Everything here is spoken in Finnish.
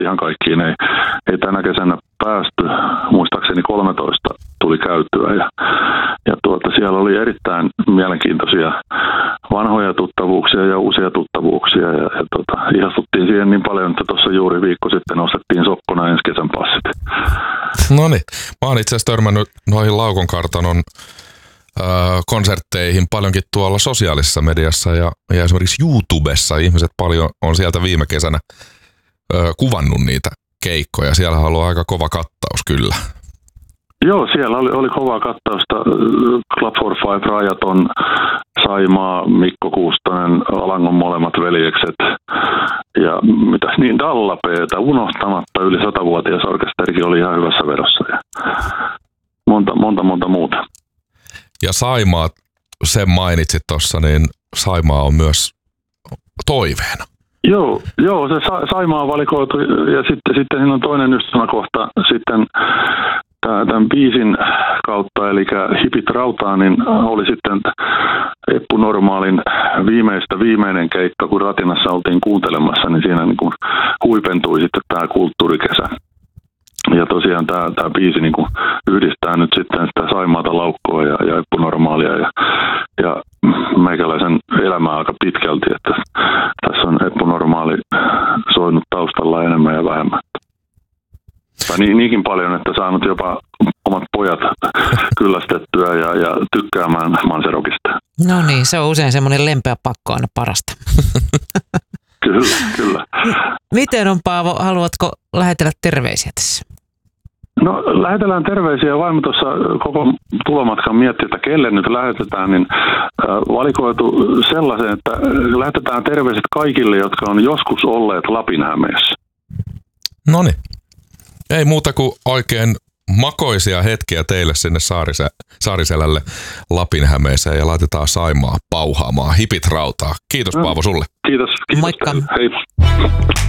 ihan kaikkiin ei tänä kesänä päästy. Muistaakseni 13 tuli käytyä ja siellä oli erittäin mielenkiintoisia vanhoja tuttavuuksia ja uusia tuttavuuksia ja ihastuttiin siihen niin paljon, että tuossa juuri viikko sitten ostettiin sokkona ensi kesän passit. No niin, mä oon itse asiassa törmännyt noihin Laukon kartanon konsertteihin paljonkin tuolla sosiaalisessa mediassa ja esimerkiksi YouTubessa ihmiset paljon on sieltä viime kesänä kuvannut niitä keikkoja. Siellä on ollut aika kova kattaus kyllä. Joo, siellä oli kovaa kattausta. Club for Five, Rajaton, Saimaa, Mikko Kuustonen, Alangon molemmat veljekset ja mitäs niin Dallapeeta unohtamatta yli 100-vuotias orkesterikin oli ihan hyvässä vedossa ja monta muuta. Ja Saimaa, sen mainitsit tuossa, niin Saimaa on myös toiveena. Joo, se Saimaa valikoitu ja sitten siinä on toinen ystäväkohta sitten tämän biisin kautta, eli Hipit rautaa, niin oli sitten Eppu Normaalin viimeinen keikka, kun Ratinassa oltiin kuuntelemassa, niin siinä niin kuin huipentui sitten tämä kulttuurikesä. Ja tosiaan tämä biisi niin kuin yhdistää nyt sitten sitä Saimaata, Laukkoa ja Eppu Normaalia ja meikäläisen elämää aika pitkälti, että tässä on Eppu Normaali soinut taustalla enemmän ja vähemmän. Tai niinkin paljon, että saanut jopa omat pojat kyllästettyä ja tykkäämään Manserokista. No niin, se on usein semmoinen lempeä pakko aina parasta. Kyllä. Miten on, Paavo, haluatko lähetellä terveisiä tässä? No lähetellään terveisiä. Vaimo tuossa koko tulomatkan miettii, että kelle nyt lähetetään, niin valikoitu sellaisen, että lähetetään terveiset kaikille, jotka on joskus olleet Lapinhämeessä. Noniin. Ei muuta kuin oikein makoisia hetkiä teille sinne Saariselälle Lapinhämeeseen ja laitetaan Saimaa pauhaamaan Hipit rautaa. Kiitos Paavo sulle. Kiitos. Moikka. Hei.